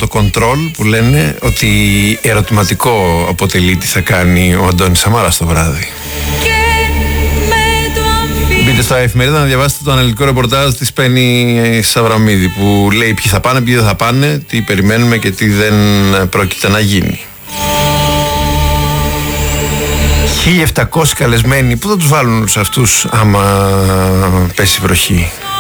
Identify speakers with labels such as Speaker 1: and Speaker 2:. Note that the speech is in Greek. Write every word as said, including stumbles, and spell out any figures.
Speaker 1: το κοντρόλ που λένε ότι ερωτηματικό αποτελεί τι θα κάνει ο Αντώνης Σαμάρας το βράδυ. Μπείτε στα εφημερίδα να διαβάσετε το αναλυτικό ρεπορτάζ της Πέννη Σαβραμίδη που λέει ποιοι θα πάνε, ποιοι δεν θα πάνε, τι περιμένουμε και τι δεν πρόκειται να γίνει. χίλια επτακόσιοι καλεσμένοι, πού θα τους βάλουν όλους αυτούς άμα πέσει βροχή?